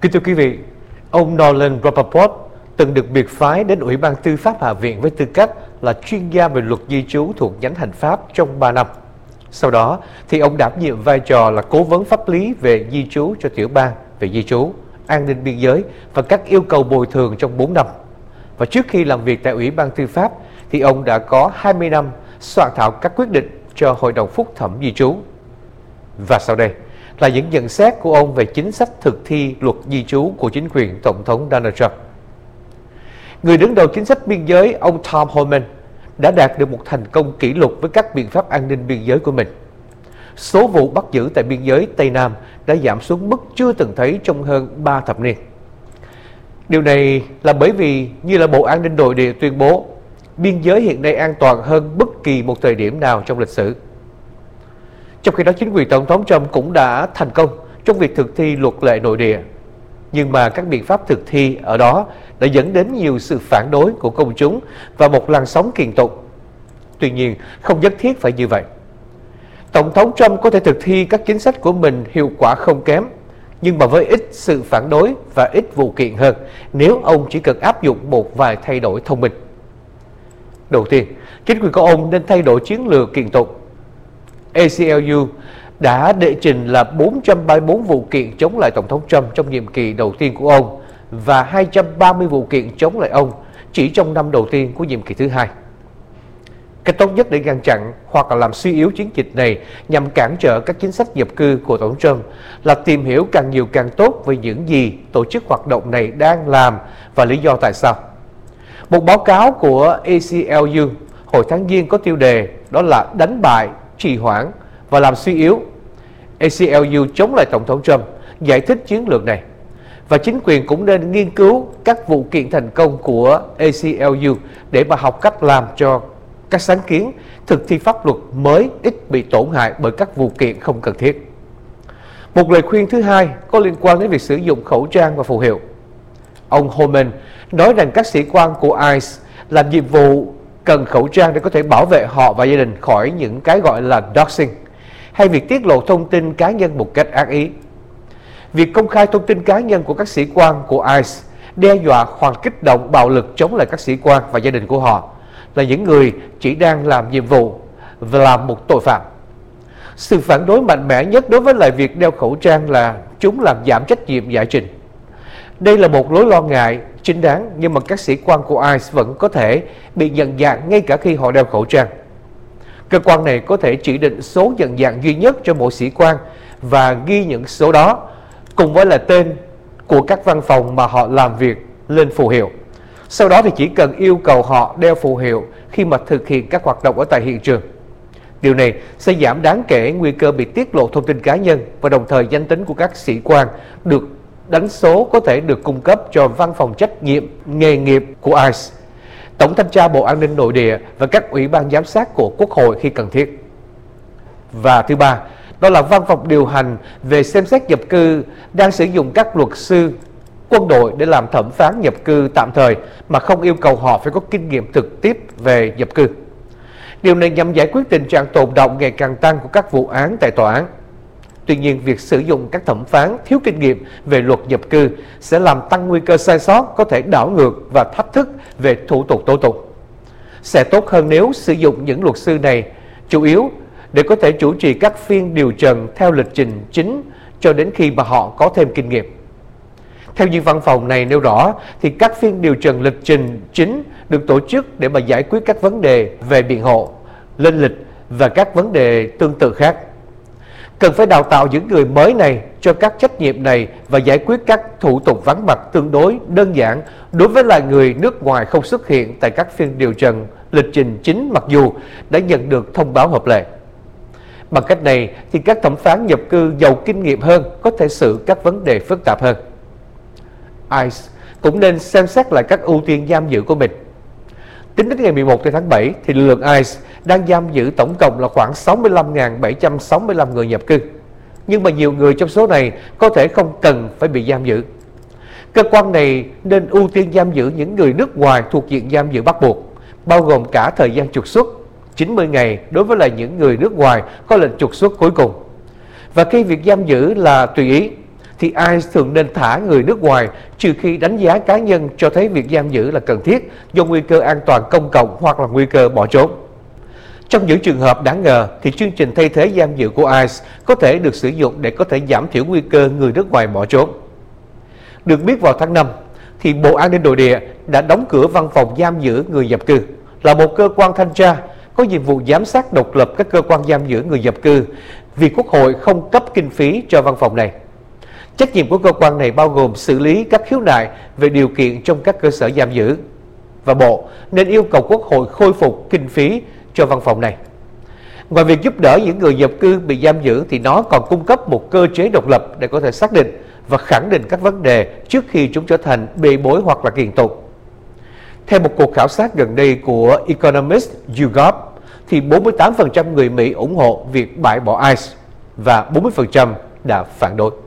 Kính thưa quý vị, ông Nolan Rappaport từng được biệt phái đến Ủy ban Tư pháp Hạ viện với tư cách là chuyên gia về luật di trú thuộc nhánh hành pháp trong 3 năm. Sau đó thì ông đảm nhiệm vai trò là cố vấn pháp lý về di trú cho tiểu bang về di trú, an ninh biên giới và các yêu cầu bồi thường trong 4 năm. Và trước khi làm việc tại Ủy ban Tư pháp thì ông đã có 20 năm soạn thảo các quyết định cho Hội đồng Phúc thẩm di trú. Và sau đây là những nhận xét của ông về chính sách thực thi luật di trú của chính quyền Tổng thống Donald Trump. Người đứng đầu chính sách biên giới, ông Tom Homan, đã đạt được một thành công kỷ lục với các biện pháp an ninh biên giới của mình. Số vụ bắt giữ tại biên giới Tây Nam đã giảm xuống mức chưa từng thấy trong hơn 3 thập niên. Điều này là bởi vì, như là Bộ An ninh Nội địa tuyên bố, biên giới hiện nay an toàn hơn bất kỳ một thời điểm nào trong lịch sử. Trong khi đó, chính quyền Tổng thống Trump cũng đã thành công trong việc thực thi luật lệ nội địa. Nhưng mà các biện pháp thực thi ở đó đã dẫn đến nhiều sự phản đối của công chúng và một làn sóng kiện tụng. Tuy nhiên, không nhất thiết phải như vậy. Tổng thống Trump có thể thực thi các chính sách của mình hiệu quả không kém, nhưng mà với ít sự phản đối và ít vụ kiện hơn nếu ông chỉ cần áp dụng một vài thay đổi thông minh. Đầu tiên, chính quyền của ông nên thay đổi chiến lược kiện tụng. ACLU đã đệ trình là 434 vụ kiện chống lại Tổng thống Trump trong nhiệm kỳ đầu tiên của ông và 230 vụ kiện chống lại ông chỉ trong năm đầu tiên của nhiệm kỳ thứ hai. Cách tốt nhất để ngăn chặn hoặc là làm suy yếu chiến dịch này nhằm cản trở các chính sách nhập cư của Tổng thống Trump là tìm hiểu càng nhiều càng tốt về những gì tổ chức hoạt động này đang làm và lý do tại sao. Một báo cáo của ACLU hồi tháng Giêng có tiêu đề đó là đánh bại, trì hoãn và làm suy yếu. ACLU chống lại Tổng thống Trump giải thích chiến lược này. Và chính quyền cũng nên nghiên cứu các vụ kiện thành công của ACLU để mà học cách làm cho các sáng kiến thực thi pháp luật mới ít bị tổn hại bởi các vụ kiện không cần thiết. Một lời khuyên thứ hai có liên quan đến việc sử dụng khẩu trang và phù hiệu. Ông Homan nói rằng các sĩ quan của ICE làm nhiệm vụ cần khẩu trang để có thể bảo vệ họ và gia đình khỏi những cái gọi là doxing, hay việc tiết lộ thông tin cá nhân một cách ác ý. Việc công khai thông tin cá nhân của các sĩ quan của ICE đe dọa hoặc kích động bạo lực chống lại các sĩ quan và gia đình của họ là những người chỉ đang làm nhiệm vụ và làm một tội phạm. Sự phản đối mạnh mẽ nhất đối với lại việc đeo khẩu trang là chúng làm giảm trách nhiệm giải trình. Đây là một lối lo ngại chính đáng, nhưng mà các sĩ quan của ICE vẫn có thể bị nhận dạng ngay cả khi họ đeo khẩu trang. Cơ quan này có thể chỉ định số nhận dạng duy nhất cho mỗi sĩ quan và ghi những số đó cùng với là tên của các văn phòng mà họ làm việc lên phù hiệu. Sau đó thì chỉ cần yêu cầu họ đeo phù hiệu khi mà thực hiện các hoạt động ở tại hiện trường. Điều này sẽ giảm đáng kể nguy cơ bị tiết lộ thông tin cá nhân và đồng thời danh tính của các sĩ quan được đánh số có thể được cung cấp cho văn phòng trách nhiệm nghề nghiệp của ICE, Tổng thanh tra Bộ An ninh Nội địa và các ủy ban giám sát của Quốc hội khi cần thiết. Và thứ ba, đó là văn phòng điều hành về xem xét nhập cư đang sử dụng các luật sư, quân đội để làm thẩm phán nhập cư tạm thời mà không yêu cầu họ phải có kinh nghiệm thực tiếp về nhập cư. Điều này nhằm giải quyết tình trạng tồn đọng ngày càng tăng của các vụ án tại tòa án. Tuy nhiên, việc sử dụng các thẩm phán thiếu kinh nghiệm về luật nhập cư sẽ làm tăng nguy cơ sai sót có thể đảo ngược và thách thức về thủ tục tố tụng. Sẽ tốt hơn nếu sử dụng những luật sư này chủ yếu để có thể chủ trì các phiên điều trần theo lịch trình chính cho đến khi mà họ có thêm kinh nghiệm. Theo như văn phòng này nêu rõ, thì các phiên điều trần lịch trình chính được tổ chức để mà giải quyết các vấn đề về biện hộ, lên lịch và các vấn đề tương tự khác. Cần phải đào tạo những người mới này cho các trách nhiệm này và giải quyết các thủ tục vắng mặt tương đối đơn giản đối với là người nước ngoài không xuất hiện tại các phiên điều trần lịch trình chính mặc dù đã nhận được thông báo hợp lệ. Bằng cách này thì các thẩm phán nhập cư giàu kinh nghiệm hơn có thể xử các vấn đề phức tạp hơn. ICE cũng nên xem xét lại các ưu tiên giam giữ của mình. Tính đến ngày 11 tháng 7 thì lực lượng ICE đang giam giữ tổng cộng là khoảng 65.765 người nhập cư. Nhưng mà nhiều người trong số này có thể không cần phải bị giam giữ. Cơ quan này nên ưu tiên giam giữ những người nước ngoài thuộc diện giam giữ bắt buộc, bao gồm cả thời gian trục xuất 90 ngày đối với là những người nước ngoài có lệnh trục xuất cuối cùng. Và khi việc giam giữ là tùy ý thì ICE thường nên thả người nước ngoài trừ khi đánh giá cá nhân cho thấy việc giam giữ là cần thiết do nguy cơ an toàn công cộng hoặc là nguy cơ bỏ trốn. Trong những trường hợp đáng ngờ thì chương trình thay thế giam giữ của ICE có thể được sử dụng để có thể giảm thiểu nguy cơ người nước ngoài bỏ trốn. Được biết vào tháng 5, thì Bộ An ninh Nội địa đã đóng cửa văn phòng giam giữ người nhập cư, là một cơ quan thanh tra có nhiệm vụ giám sát độc lập các cơ quan giam giữ người nhập cư vì Quốc hội không cấp kinh phí cho văn phòng này. Trách nhiệm của cơ quan này bao gồm xử lý các khiếu nại về điều kiện trong các cơ sở giam giữ, và Bộ nên yêu cầu Quốc hội khôi phục kinh phí cho văn phòng này. Ngoài việc giúp đỡ những người nhập cư bị giam giữ thì nó còn cung cấp một cơ chế độc lập để có thể xác định và khẳng định các vấn đề trước khi chúng trở thành bê bối hoặc là kiện tụng. Theo một cuộc khảo sát gần đây của Economist YouGov, thì 48% người Mỹ ủng hộ việc bãi bỏ ICE và 40% đã phản đối.